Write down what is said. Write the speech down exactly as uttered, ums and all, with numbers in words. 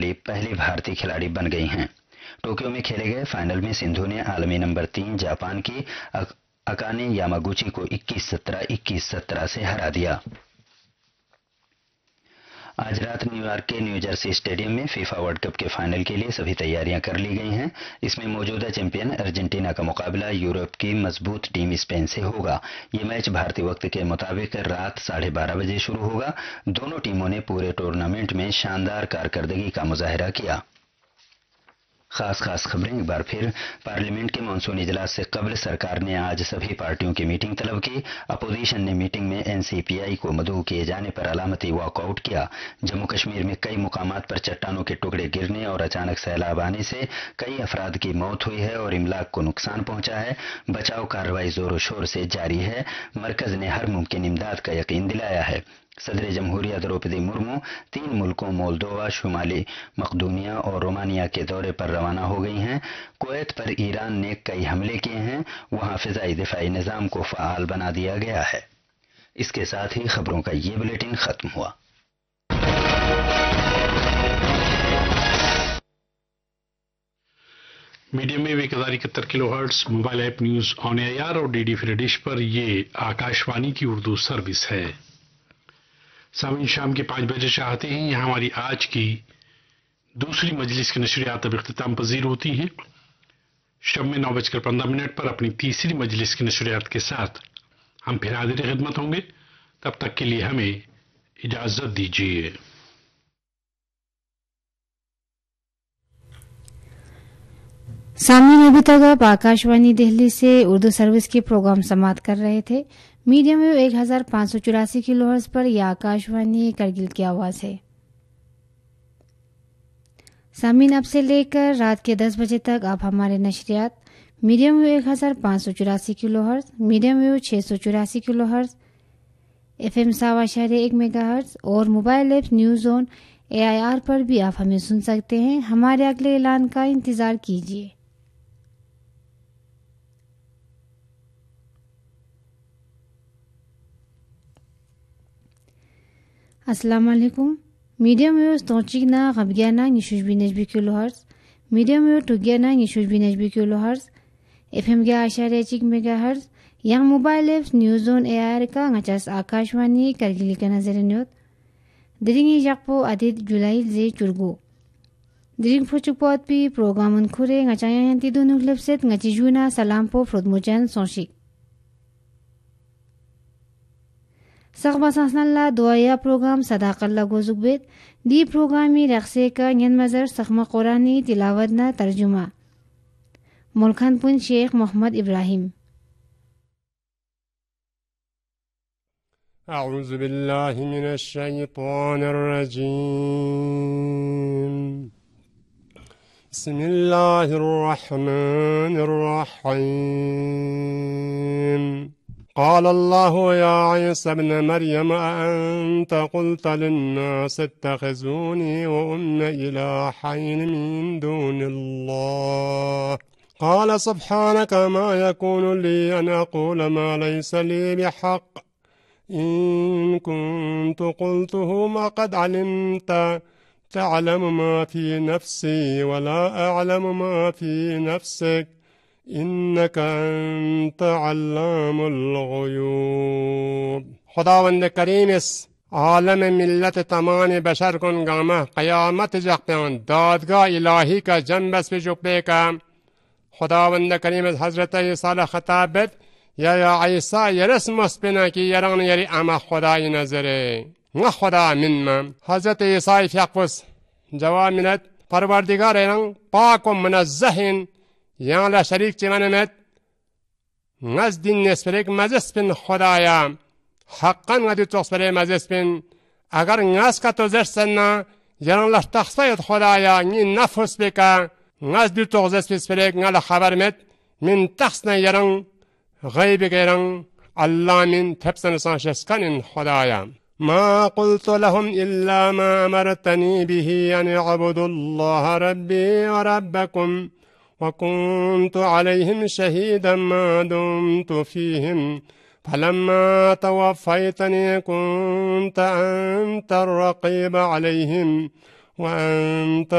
قریب پہلی بھارتی کھلاڑی بن گئی ہیں۔ ٹوکیو میں کھیلے گئے فائنل میں سندھو نے عالمی نمبر تین جاپان کی اکانے یاماگوچی کو اکیس سترہ اکیس سترہ سے ہرا دیا۔ آج رات نیو یارک کے نیو جرسی اسٹیڈیم میں فیفا ورلڈ کپ کے فائنل کے لیے سبھی تیاریاں کر لی گئی ہیں۔ اس میں موجودہ چیمپئن ارجنٹینا کا مقابلہ یورپ کی مضبوط ٹیم اسپین سے ہوگا۔ یہ میچ بھارتی وقت کے مطابق رات ساڑھے بارہ بجے شروع ہوگا۔ دونوں ٹیموں نے پورے ٹورنامنٹ میں شاندار کارکردگی کا مظاہرہ کیا۔ خاص خاص خبریں ایک بار پھر۔ پارلیمنٹ کے مانسون اجلاس سے قبل سرکار نے آج سبھی پارٹیوں کی میٹنگ طلب کی۔ اپوزیشن نے میٹنگ میں این سی پی آئی کو مدعو کیے جانے پر علامتی واک آؤٹ کیا۔ جموں کشمیر میں کئی مقامات پر چٹانوں کے ٹکڑے گرنے اور اچانک سیلاب آنے سے کئی افراد کی موت ہوئی ہے اور املاک کو نقصان پہنچا ہے۔ بچاؤ کارروائی زور و شور سے جاری ہے۔ مرکز نے ہر ممکن امداد کا یقین دلایا ہے۔ صدر جمہوریہ دروپدی مرمو تین ملکوں مولدووا، شمالی مقدونیہ اور رومانیہ کے دورے پر روانہ ہو گئی ہیں۔ کویت پر ایران نے کئی حملے کیے ہیں، وہاں فضائی دفاعی نظام کو فعال بنا دیا گیا ہے۔ اس کے ساتھ ہی خبروں کا یہ بلیٹن ختم ہوا۔ میڈیم ویو ایک ہزار اکہتر کلو hertz, mobile app news on year اور ڈی ڈی فری ڈش پر یہ آکاشوانی کی اردو سروس ہے۔ سامعین، شام کے پانچ بجے چاہتے ہیں یہاں ہماری آج کی دوسری مجلس کی نشریات اب اختتام پذیر ہوتی ہیں۔ شب میں نو بج کر پندرہ منٹ پر اپنی تیسری مجلس کی نشریات کے ساتھ ہم پھر حاضر خدمت ہوں گے۔ تب تک کے لیے ہمیں اجازت دیجیے۔ سامعین، ابھی تک آپ آکاشوانی دہلی سے اردو سروس کے پروگرام سماعت کر رہے تھے۔ میڈیم ویو ایک ہزار پانچ سو چوراسی کلو ہرٹز پر یہ آکاشوانی کرگل کی آواز ہے۔ سامعین، اب سے لے کر رات کے دس بجے تک آپ ہمارے نشریات میڈیم ویو ایک ہزار پانچ سو چوراسی کلو ہرٹز، میڈیم ویو چھ سو چوراسی کلو ہرٹز، ایف ایم ساوا شہر ایک میگا ہرٹز اور mobile app news on a I R پر بھی آپ ہمیں سن سکتے ہیں۔ ہمارے اگلے اعلان کا انتظار کیجیے۔ السلام علیکم۔ Medium view ستوچینا غبگیانا نشوش be نجبی kilo hertz, medium view ٹوگیانا نشوش be نجبی kilo hertz, F M گیا اشاریہ چیک میگا ہرٹز، یہاں mobile apps news on a are کا ngachas آکاشوانی کرگلی کا نظر نیوت درینگی جاکپو عدد جولائی زی چرگو درینگ پھوچکپوت پی پروگرامن کھورے ngachaya ینتی دونو کلپسیت ngachi جونا سلام پو فرودموچان سونشک سغبا سانسناللہ دعایا پروگرام صداق اللہ گوزک بیت دی پروگرامی رقصے کا نین مزر سخمہ قرآنی تلاوتنا ترجمہ ملکان پن شیخ محمد ابراہیم۔ اعوذ باللہ من الشیطان الرجیم، بسم اللہ الرحمن الرحیم۔ قال الله يا عيسى ابن مريم أأنت قلت للناس اتخذوني وأمي إلهين من دون الله قال سبحانك ما يكون لي أن أقول ما ليس لي بحق إن كنت قلته ما قد علمت تعلم ما في نفسي ولا أعلم ما في نفسك انک انت علام الغیوب۔ خداوند کریم اس عالم ملت تمام بشر کن گامہ قیامت جختیان دادگاہ الہی کا جنبس پہ جکبے کا خداوند کریم اس حضرت عیسیٰ خطابت یا یا عیسیٰ یرس مسپنا کی یران یری اما خدای نظرے نہ خدا من ما حضرت عیسیٰ فیقفس جواب منت پروردگار ایران پاک و منزہن یہاں لا شریک چمانمت نزد نسپرک مزس بن خدایا حقا ودی تصبر مزس بن اگر ناس کا تو زرسنا یہاں لا تخصیت خدایا نی نفس بکا نزد تغزس بسپرک نالا خبر مت من تخصنا یہاں غیب گیران اللہ من تبسن سانشسکن خدایا ما قلت لهم إلا ما أمرتني به أن اعبدوا الله ربي وربكم وكنت عليهم شهيدا ما دمت فيهم فلما توفيتني كنت أنت الرقيب عليهم وأنت